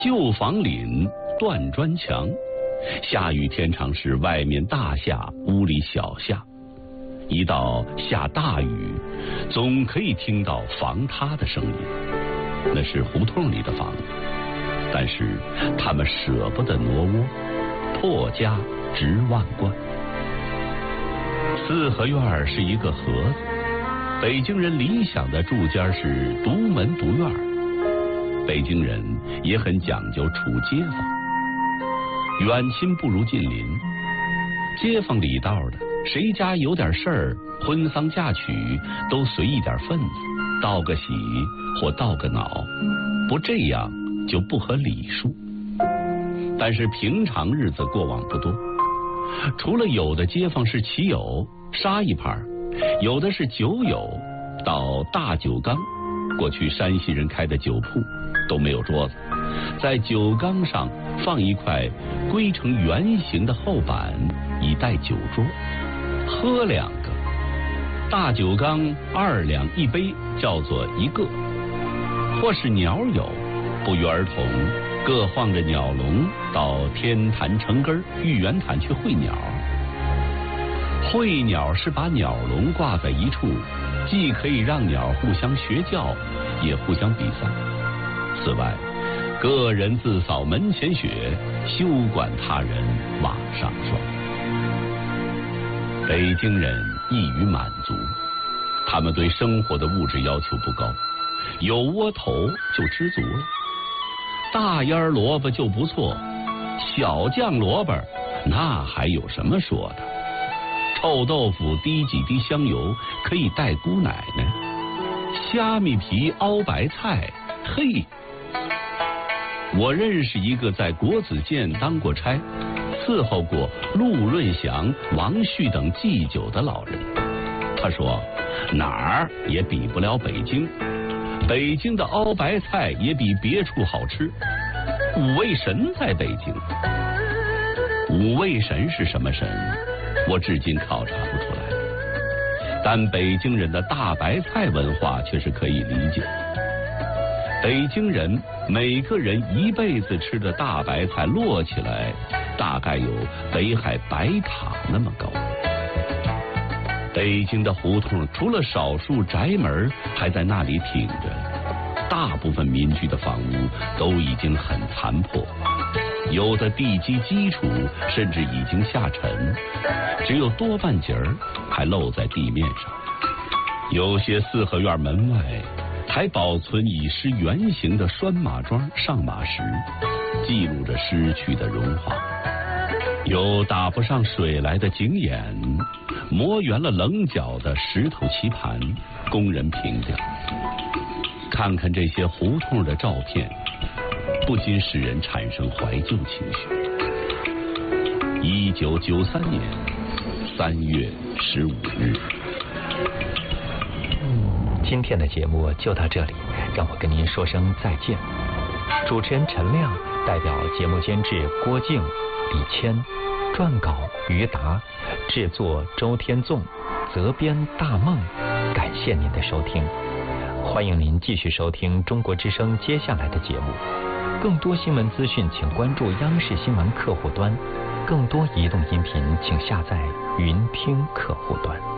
旧房岭断砖墙，下雨天常是外面大下，屋里小下。一到下大雨，总可以听到房塌的声音，那是胡同里的房子，但是他们舍不得挪窝，破家值万贯。四合院是一个盒子，北京人理想的住家是独门独院。北京人也很讲究处街坊，远亲不如近邻，街坊里道的，谁家有点事儿，婚丧嫁娶都随一点份子，道个喜或道个恼，不这样就不合礼数。但是平常日子过往不多，除了有的街坊是骑友杀一盘，有的是酒友到大酒缸，过去山西人开的酒铺都没有桌子，在酒缸上放一块规成圆形的厚板，以待酒桌，喝2个。大酒缸2两一杯，叫做一个。或是鸟友，不约而同各晃着鸟笼到天坛城根玉渊潭去会鸟。会鸟是把鸟笼挂在一处，既可以让鸟互相学叫，也互相比赛。此外，个人自扫门前雪，休管他人瓦上霜。北京人易于满足，他们对生活的物质要求不高，有窝头就知足了。大腌萝卜就不错，小酱萝卜那还有什么说的？臭豆腐滴几滴香油可以带姑奶奶，虾米皮熬白菜，嘿！我认识一个在国子监当过差，伺候过陆润祥、王旭等祭酒的老人。他说哪儿也比不了北京，北京的熬白菜也比别处好吃。五味神在北京，五味神是什么神？我至今考察不出来，但北京人的大白菜文化却是可以理解。北京人每个人一辈子吃的大白菜摞起来，大概有北海白塔那么高。北京的胡同除了少数宅门还在那里挺着，大部分民居的房屋都已经很残破，有的地基基础甚至已经下沉，只有多半截儿还露在地面上。有些四合院门外还保存已失原形的拴马桩、上马石，记录着失去的荣华。有打不上水来的井眼，磨圆了棱角的石头棋盘，供人凭吊。看看这些胡同的照片，不禁使人产生怀旧情绪。1993年3月15日。 今天的节目就到这里，让我跟您说声再见。主持人陈亮代表节目监制郭静、李谦，撰稿于达，制作周天纵，责编大梦。感谢您的收听，欢迎您继续收听中国之声接下来的节目。更多新闻资讯请关注央视新闻客户端，更多移动音频请下载云听客户端。